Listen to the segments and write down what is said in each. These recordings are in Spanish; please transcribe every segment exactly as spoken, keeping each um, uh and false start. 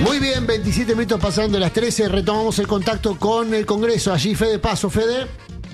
Muy bien, veintisiete minutos pasando las trece, retomamos el contacto con el Congreso. Allí Fede Paso, Fede.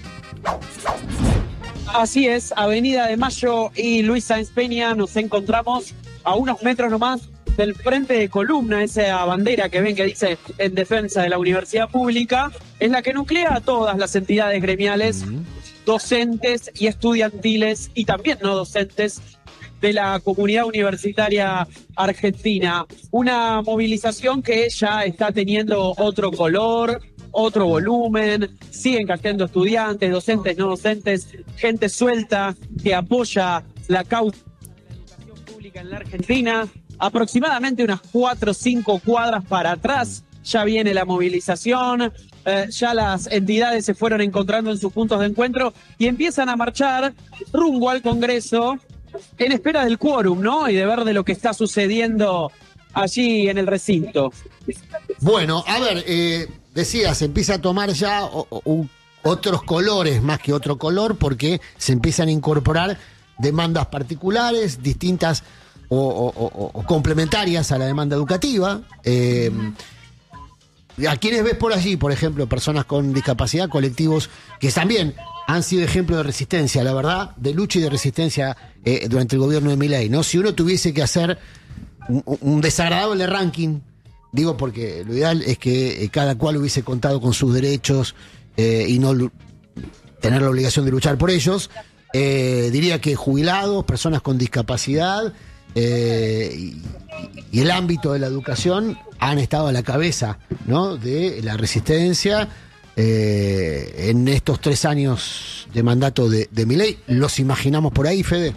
Así es, Avenida de Mayo y Luis Sáenz Peña, nos encontramos a unos metros nomás del frente de columna, esa bandera que ven que dice en defensa de la universidad pública, es la que nuclea a todas las entidades gremiales, uh-huh. docentes y estudiantiles y también no docentes de la comunidad universitaria argentina. Una movilización que ya está teniendo otro color, otro volumen, siguen cayendo estudiantes, docentes, no docentes, gente suelta que apoya la causa de la educación pública en la Argentina. Aproximadamente unas cuatro o cinco cuadras para atrás ya viene la movilización, eh, ya las entidades se fueron encontrando en sus puntos de encuentro y empiezan a marchar rumbo al Congreso en espera del quórum, ¿no? Y de ver de lo que está sucediendo allí en el recinto. Bueno, a ver, eh, decías, empieza a tomar ya o, o, otros colores más que otro color porque se empiezan a incorporar demandas particulares, distintas o, o, o, o complementarias a la demanda educativa. Eh, ¿A quiénes ves por allí? Por ejemplo, personas con discapacidad, colectivos que también han sido ejemplo de resistencia, la verdad, de lucha y de resistencia eh, durante el gobierno de Milei, ¿no? Si uno tuviese que hacer un, un desagradable ranking, digo porque lo ideal es que eh, cada cual hubiese contado con sus derechos eh, y no tener la obligación de luchar por ellos, eh, diría que jubilados, personas con discapacidad eh, y, y el ámbito de la educación han estado a la cabeza, ¿no?, de la resistencia eh, en estos tres años de mandato de, de Milei. ¿Los imaginamos por ahí, Fede?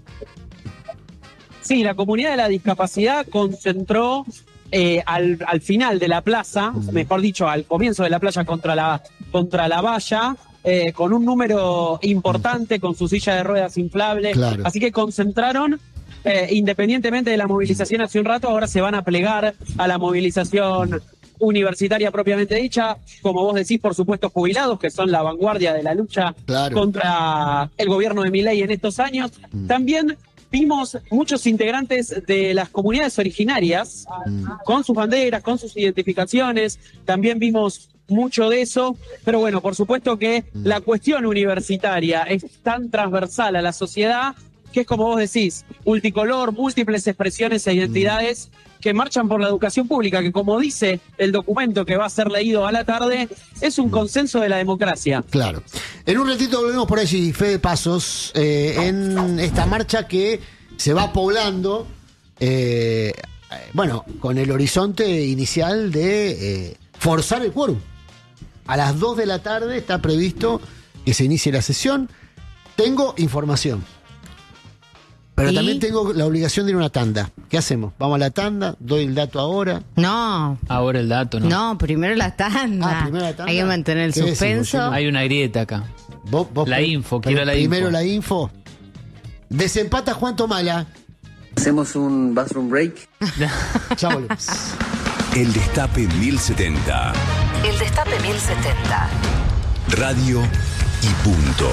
Sí, la comunidad de la discapacidad concentró eh, al, al final de la plaza, uh-huh. mejor dicho, al comienzo de la playa contra la, contra la valla, eh, con un número importante, uh-huh. con su silla de ruedas inflable. Claro. Así que concentraron. Eh, independientemente de la movilización hace un rato, ahora se van a plegar a la movilización universitaria propiamente dicha, como vos decís, por supuesto, jubilados, que son la vanguardia de la lucha claro. contra el gobierno de Milei en estos años. Mm. También vimos muchos integrantes de las comunidades originarias, mm. con sus banderas, con sus identificaciones, también vimos mucho de eso, pero bueno, por supuesto que mm. la cuestión universitaria es tan transversal a la sociedad que es, como vos decís, multicolor, múltiples expresiones e identidades mm. que marchan por la educación pública, que como dice el documento que va a ser leído a la tarde, es un consenso de la democracia. Claro. En un ratito volvemos por allí, Fede Pasos, eh, en esta marcha que se va poblando, eh, bueno, con el horizonte inicial de eh, forzar el quórum. A las dos de la tarde está previsto que se inicie la sesión. Tengo información. Pero ¿y? También tengo la obligación de ir a una tanda. ¿Qué hacemos? ¿Vamos a la tanda? ¿Doy el dato ahora? No. Ahora el dato, ¿no? No, primero la tanda. Ah, primero la tanda. Hay que mantener el suspenso. Decimos, Hay una grieta acá. ¿Vos, vos la pre- info, quiero la primero info. la info. Desempata Juan Tomala. ¿Hacemos un bathroom break? Ya volvemos. El Destape mil setenta. El Destape mil setenta. Radio y punto.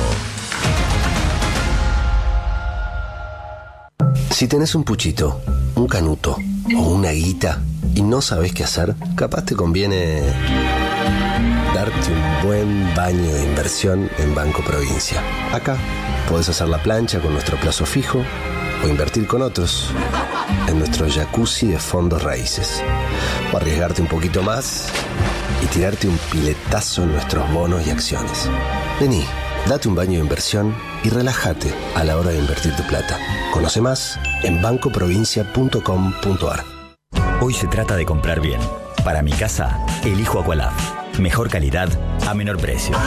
Si tenés un puchito, un canuto o una guita y no sabés qué hacer, capaz te conviene darte un buen baño de inversión en Banco Provincia. Acá podés hacer la plancha con nuestro plazo fijo o invertir con otros en nuestro jacuzzi de fondos raíces. O arriesgarte un poquito más y tirarte un piletazo en nuestros bonos y acciones. Vení, date un baño de inversión y relájate a la hora de invertir tu plata. Conoce más en banco provincia punto com punto a r. Hoy se trata de comprar bien. Para mi casa, elijo Aqualaf. Mejor calidad a menor precio.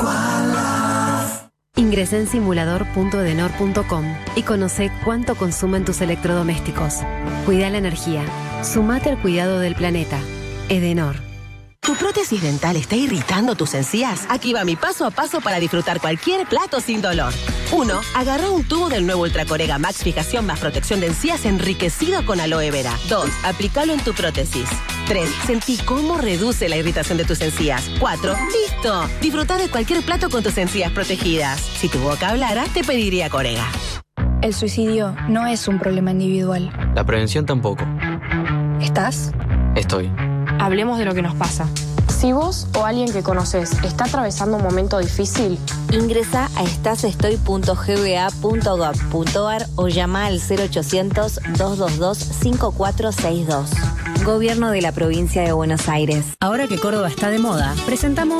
Ingresá en simulador punto edenor punto com y conoce cuánto consumen tus electrodomésticos. Cuida la energía. Sumate al cuidado del planeta. Edenor. ¿Tu prótesis dental está irritando tus encías? Aquí va mi paso a paso para disfrutar cualquier plato sin dolor. uno. Agarra un tubo del nuevo Ultracorega Max Fijación más protección de encías enriquecido con aloe vera. dos. Aplícalo en tu prótesis. tres. Sentí cómo reduce la irritación de tus encías. cuatro. ¡Listo! Disfruta de cualquier plato con tus encías protegidas. Si tu boca hablara, te pediría Corega. El suicidio no es un problema individual. La prevención tampoco. ¿Estás? estoy. Hablemos de lo que nos pasa. Si vos o alguien que conoces está atravesando un momento difícil, ingresa a estasestoy punto g b a punto gov punto a r o llama al cero ochocientos, dos dos dos, cinco cuatro seis dos. Gobierno de la Provincia de Buenos Aires. Ahora que Córdoba está de moda, presentamos